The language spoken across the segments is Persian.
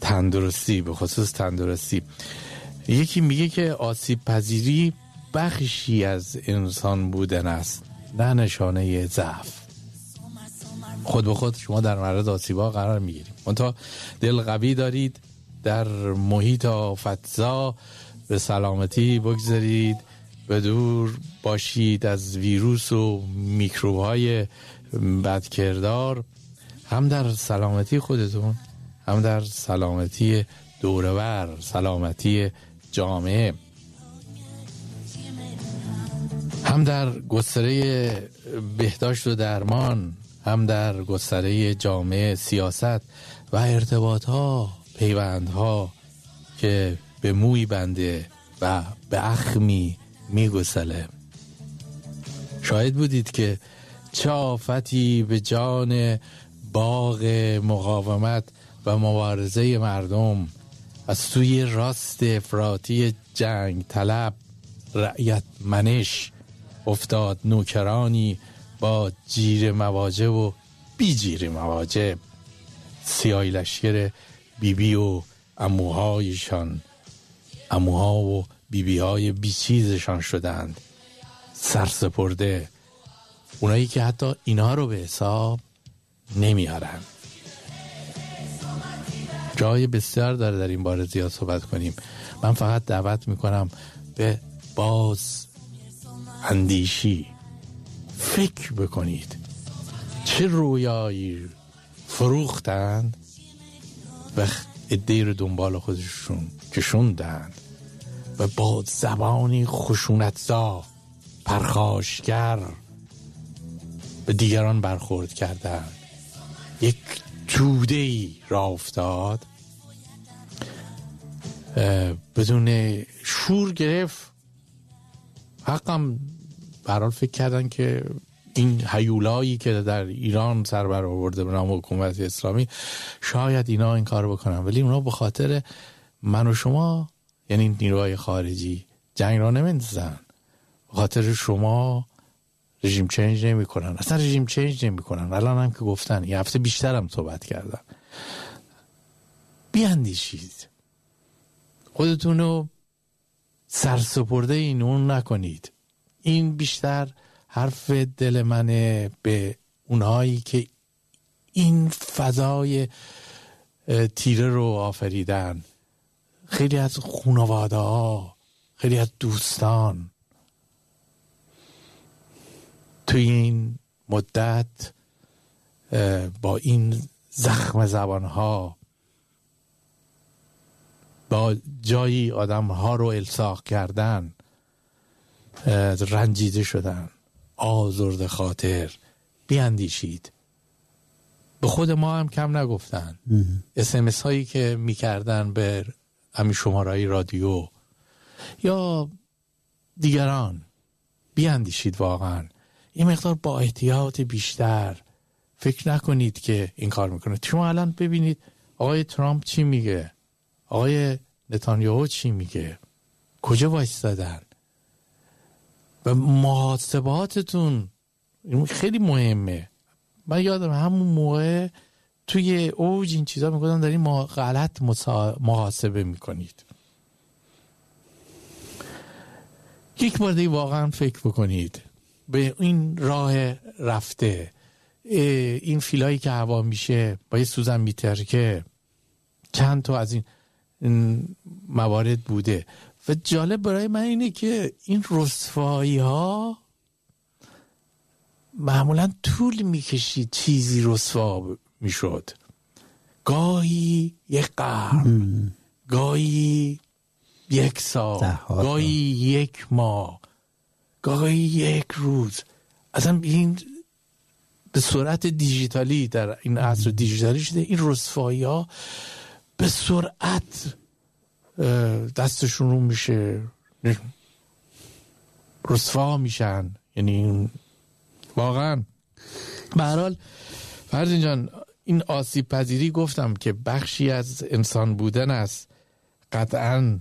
تندرستی، به خصوص تندرستی. یکی میگه که آسیب پذیری بخشی از انسان بودن است، نه نشانه ضعف. خود به خود شما در معرض آسیب‌ها قرار میگیرید، منتها دل قوی دارید، در محیط آفتزا به سلامتی بگذارید، به دور باشید از ویروس و میکروب‌های بدکردار، هم در سلامتی خودتون، هم در سلامتی دورور، سلامتی جامعه، هم در گستره بهداشت و درمان، هم در گستره جامعه، سیاست و ارتباطها، پیوندها که به موی بنده و به اخمی میگسله. شاهد بودید که چه آفتی به جان باغ مقاومت و مبارزه مردم از سوی راست افراطی جنگ طلب رعیت منش افتاد. نوکرانی با جیر مواجه و بی جیر مواجه، سیای لشکر بیبی و عموهایشان، عموها و بیبی های بی چیزشان شدند سرسپرده، اونایی که حتی اینا رو به حساب نمیارن. جای بسیار داره در این باره زیاد صحبت کنیم. من فقط دعوت میکنم به باز اندیشی. فکر بکنید چه رویایی فروختند و عده‌ای رو دنبال خودشون کشوندند و با زبانی خشونتزا پرخاشگر به دیگران برخورد کردند. یک توده‌ای را افتاد، بدون شور گرفت. حقم برحال فکر کردن که این هیولایی که در ایران سر بر آورده به نام حکومت اسلامی شاید اینا این کار بکنن، ولی اونا به خاطر من و شما، یعنی نیروهای خارجی، جنگ را نمیندازن. به خاطر شما رژیم چنج نمی کنن، اصلا رژیم چنج نمی کنن. الان هم که گفتن، یه هفته بیشتر هم صحبت کردن. بیاندیشید، خودتونو سرسپرده این اون نکنید. این بیشتر حرف دل منه به اونهایی که این فضای تیره رو آفریدن. خیلی از خانواده ها، خیلی از دوستان توی این مدت با این زخم زبانها با جایی آدمها رو الساق کردن رنجیده شدن، آزرده خاطر. بیاندیشید. به خود ما هم کم نگفتن. SMS هایی که میکردن به همین شماره‌های رادیو یا دیگران، بیاندیشید. واقعا این مقدار با احتیاط بیشتر فکر نکنید که این کار میکنه. شما الان ببینید آقای ترامپ چی میگه، آقای نتانیاهو چی میگه، کجا وایستادن. و محاسباتتون خیلی مهمه. من یادم همون موقع توی اوج این چیزا میگفتن دارین غلط محاسبه میکنید. یک بار دیگه واقعا فکر بکنید به این راه رفته، این فیلایی که هوا میشه با یه سوزن میترکه، چند تا از این موارد بوده. و جالب برای من اینه که این رسوایی ها معمولا طول میکشید چیزی رسوا میشد. گاهی یک قرن، گاهی یک سال، گاهی یک ماه، گاهی یک روز. اصلا این به صورت دیجیتالی در این عصر دیجیتالی شده. این رسوایی ها به سرعت دستشون رو میشه، رسوا میشن. یعنی واقعا به هر حال فرزین جان، این آسیب پذیری گفتم که بخشی از انسان بودن است. قطعا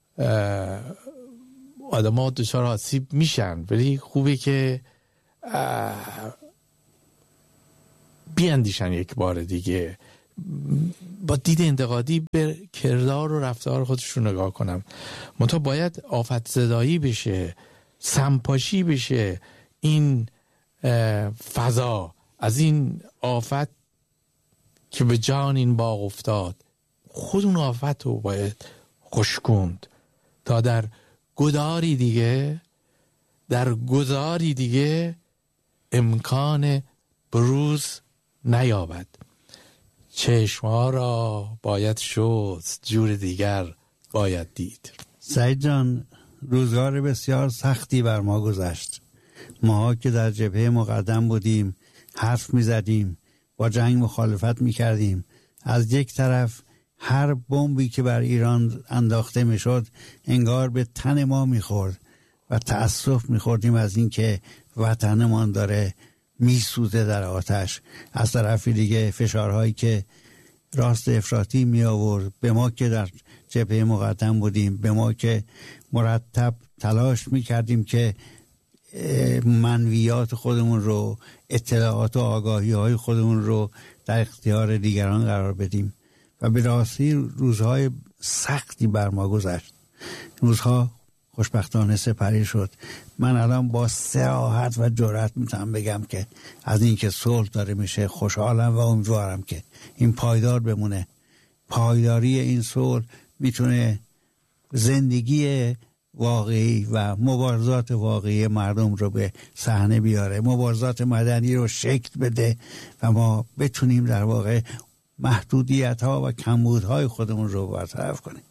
آدم ها دچار آسیب میشن، ولی خوبه که بیاندیشن یک بار دیگه. با دید انتقادی به کردار و رفتار خودشون نگاه کنم. منتها باید آفت زدایی بشه، سمپاشی بشه این فضا از این آفت که به جان این باغ افتاد. خود اون آفت رو باید خشکوند تا در گذاری دیگه امکان بروز نیابد. چشمها را باید شست، جور دیگر باید دید. سعید جان، روزگار بسیار سختی بر ما گذشت. ما که در جبهه مقدم بودیم حرف می زدیم، با جنگ مخالفت می کردیم. از یک طرف هر بمبی که بر ایران انداخته می شد انگار به تن ما می خورد و تأسف می خوردیم از این که وطنمان داره می سوزه در آتش. از طرفی دیگه فشارهایی که راست افراطی می آورد به ما که در جبهه مقدم بودیم، به ما که مرتب تلاش می کردیم که منویات خودمون رو، اطلاعات و آگاهی های خودمون رو در اختیار دیگران قرار بدیم و به راستی روزهای سختی بر ما گذشت. روزها خوشبختانه سپری شد. من الان با صراحت و جرأت میتونم بگم که از این که صلح داره میشه خوشحالم و امیدوارم که این پایدار بمونه. پایداری این صلح میتونه زندگی واقعی و مبارزات واقعی مردم رو به صحنه بیاره، مبارزات مدنی رو شکل بده و ما بتونیم در واقع محدودیت ها و کمبودهای خودمون رو برطرف کنیم.